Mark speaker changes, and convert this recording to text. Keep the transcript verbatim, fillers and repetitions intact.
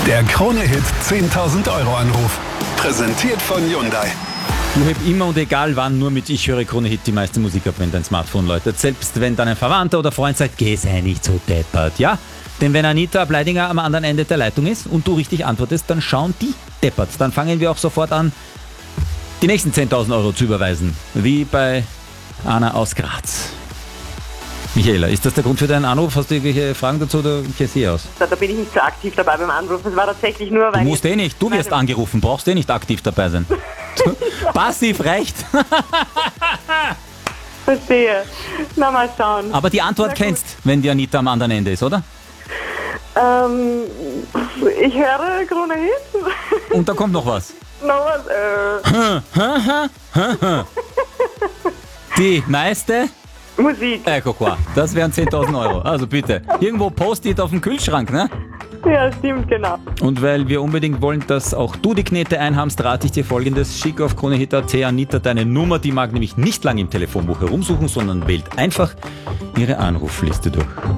Speaker 1: Der Krone-Hit zehntausend Euro Anruf. Präsentiert von Hyundai.
Speaker 2: Du heb immer und egal wann nur mit Ich höre Krone-Hit die meiste Musik ab, wenn dein Smartphone läutet. Selbst wenn dann ein Verwandter oder Freund sagt, geh sei nicht so deppert, ja? Denn wenn Anita Bleidinger am anderen Ende der Leitung ist und du richtig antwortest, dann schauen die deppert. Dann fangen wir auch sofort an, die nächsten zehntausend Euro zu überweisen. Wie bei Anna aus Graz. Michaela, ist das der Grund für deinen Anruf? Hast du irgendwelche Fragen dazu oder ich sehe aus?
Speaker 3: Da bin ich nicht so aktiv dabei beim Anruf. Es war tatsächlich nur, weil...
Speaker 2: Du musst eh nicht, du wirst angerufen, brauchst eh nicht aktiv dabei sein. Passiv reicht.
Speaker 3: Verstehe. Na, mal schauen.
Speaker 2: Aber die Antwort kennst, wenn die Anita am anderen Ende ist, oder?
Speaker 3: Ähm, ich höre Krone-Hit.
Speaker 2: Und da kommt noch was.
Speaker 3: Noch was, äh...
Speaker 2: Die meiste...
Speaker 3: Musik.
Speaker 2: Äh, guck mal, das wären zehntausend Euro. Also bitte, irgendwo Post-it auf dem Kühlschrank, ne?
Speaker 3: Ja, stimmt, genau.
Speaker 2: Und weil wir unbedingt wollen, dass auch du die Knete einhamst, rate ich dir Folgendes. Schick auf Kronehit punkt at Anita deine Nummer, die mag nämlich nicht lange im Telefonbuch herumsuchen, sondern wählt einfach ihre Anrufliste durch.